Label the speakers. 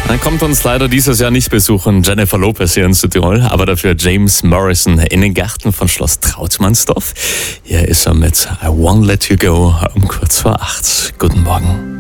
Speaker 1: Dann kommt uns leider dieses Jahr nicht besuchen Jennifer Lopez hier in Südtirol, aber dafür James Morrison in den Garten von Schloss Trautmannsdorf. Hier ist er mit I Won't Let You Go um kurz vor 8. Guten Morgen.